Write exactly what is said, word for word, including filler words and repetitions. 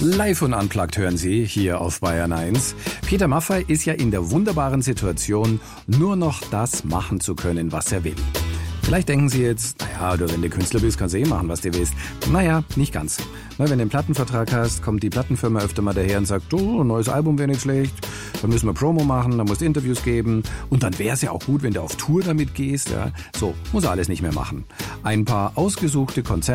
Live und Unplugged hören Sie hier auf Bayern eins. Peter Maffay ist ja in der wunderbaren Situation, nur noch das machen zu können, was er will. Vielleicht denken Sie jetzt, naja, du, wenn du Künstler bist, kannst du eh machen, was du willst. Naja, nicht ganz. Na, wenn du einen Plattenvertrag hast, kommt die Plattenfirma öfter mal daher und sagt, oh, ein neues Album wäre nicht schlecht, dann müssen wir Promo machen, dann musst du Interviews geben und dann wäre es ja auch gut, wenn du auf Tour damit gehst. Ja. So, muss er alles nicht mehr machen. Ein paar ausgesuchte Konzerte